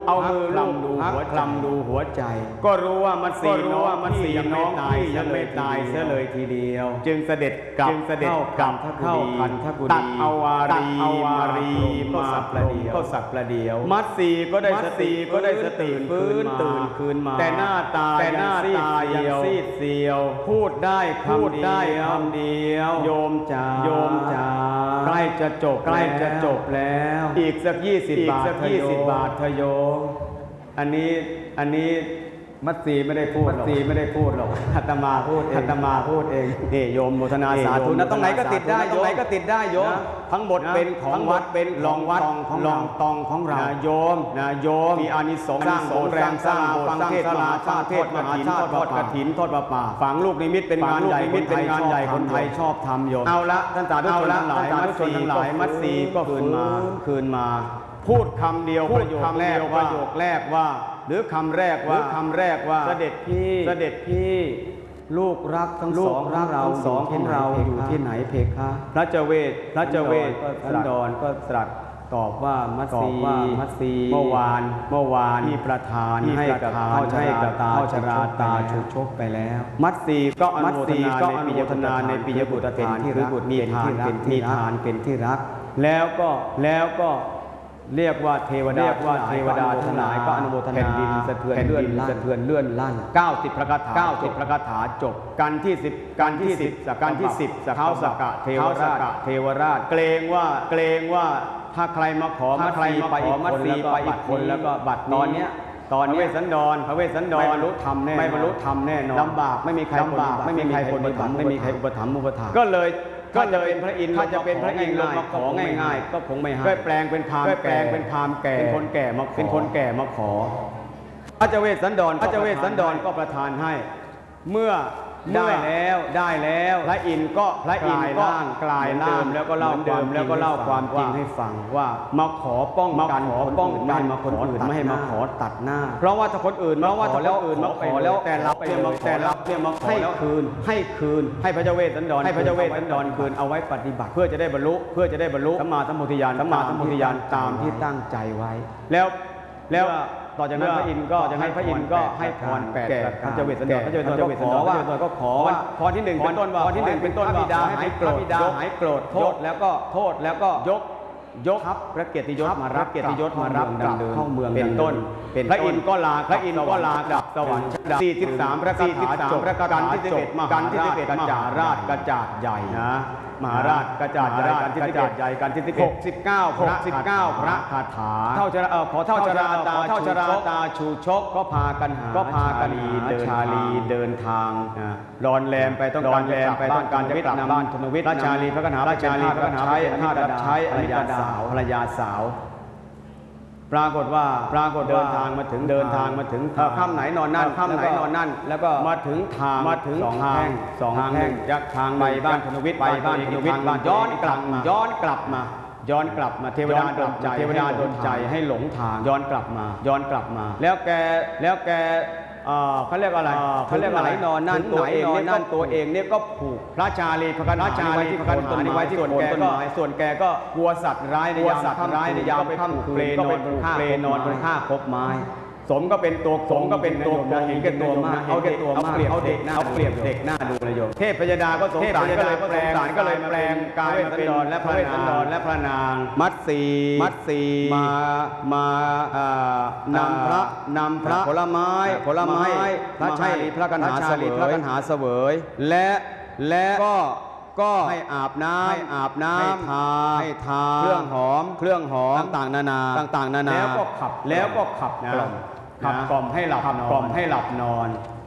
เอามือลูบดูหัวคลำดูหัวใจก็รู้ว่ามัดสีน้องที่ยังไม่ตายเสียเลยทีเดียวจึงเสด็จกลับเข้าคันทกุฎีตัดเอาวารีมาก็สักประเดียวมัดสีก็ได้สติฟื้นตื่นคืนมาแต่หน้าตายังซีดเซียวพูดได้คำเดียวโยมจ๋าใกล้จะจบแล้วอีกสัก20 บาทเธอโยมอันนี้มัดสีไม่ได้พูดหรอกอาตมาพูดเองนี่โยมโมทนาสาธุนะตรงไหนก็ติดได้โยมทั้งหมดเป็นของวัดเป็นรองตองของเราโยมมีอานิสงส์สร้างโบสถ์สร้างฟังเทศน์มหาชาติเทศน์มหาชาติทอดกฐินทอดป่าฝังลูกนิมิตเป็นงานใหญ่คนไทยชอบทำโยมเอาละท่านสาธุชนทั้งหลายมัดสีก็คืนมาพูดคำเดียวประโยคแรกว่าหรือคำแรกว่าเสด็จพี่ลูกรักทั้งสองของเราอยู่ที่ไหนเพคะพระเจเวศสันดรก็ตรัสตอบว่ามัตสีเมื่อวานที่ประทานให้กับเท้าชราตาฉุกชกไปแล้วมัตสีก็อนุโมทนาในปิยบุตรเป็นที่รักมีทานเป็นที่รักแล้วก็เรียกว่าเทวดาทั้งหลายก็อนุโมทนาแผ่นดินสะเทือนเลื่อนลั่น90 พระคาถาจบกันที่10สักเขาสกะเทวราชเกรงว่าถ้าใครมาขอมัดสีไปอีกคนแล้วก็บัตรตอนนี้พระเวสสันดรไม่บรรลุธรรมแน่นอนลำบากไม่มีใครปฏิบัติไม่มีใครอุปถัมภ์ก็เลยเป็นพระอินทร์ถ้าจะเป็นพระอินทร์มาของ่ายก็คงไม่ให้ก็แปลงเป็นพราหมณ์แก่เป็นคนแก่มาขอพระเจ้าเวสสันดรก็ประทานให้เมื่อได้แล้วพระอินทร์ก็กลายร่างแล้วก็เล่าความจริงให้ฟังว่ามาขอป้องกันคนอื่นไม่ให้มาขอตัดหน้าเพราะว่าถ้าคนอื่นมาขอแล้วแต่รับมาให้คืนให้พระเจ้าเวสสันดรคืนเอาไว้ปฏิบัติเพื่อจะได้บรรลุสัมมาสัมโพธิญาณตามที่ตั้งใจไว้แล้วต่อจากนั้นพระอินทร์ก็ให้พร8 แก่พระเจ้าเวสสันดรก็ขอว่าพรที่1เป็นต้นว่าพระบิดาหายโกรธโทษแล้วก็ยกทัพพระเกียรติยศมารับกลับเข้าเมืองเป็นต้นพระอินทร์ก็ลากลับสวรรค์43 พระคาถาจบกันที่11มหาราชกระจาดใหญ่นะมหาราชกระจาดใหญ่กันที่69 พระคาถาเท่าชราตาชูชกก็พากันชาลีเดินทางร้อนแรมไปต้องการจะกลับบ้านธนวิทย์พระชาลีพระคาถารับใช้ภรรยาสาวปรากฏเดินทางมาถึงค่ำไหนนอนนั่นแล้วก็มาถึงทางสองแห่งจากทางไปบ้านธนวิทย์ย้อนกลับมาเทวดาดลใจให้หลงทางย้อนกลับมาแล้วแกเขาเรียกอะไรไหนนอนนั่นตัวเองเนี่ยก็ผูกพระชาลีพระคาถาไว้ที่ต้นไม้ส่วนแกก็กลัวสัตว์ร้ายในยามค่ำคืนก็เป็นนอนบนผ้าคบไม้สมก็เป็นตัวเห็นแก่ตัวมากเอาเปรียบเด็กหน้าดูเลยโยมเทพพยดาก็สงสารก็เลยแปลงกายเป็นและพระเวสสันดรและพระนางมัดสีมานำพระผลไม้พระชาลีพระกันหาเสวยและก็ให้อาบน้ำให้ทาเครื่องหอมต่างๆนานาแล้วก็ขับกล่อมให้หลับนอน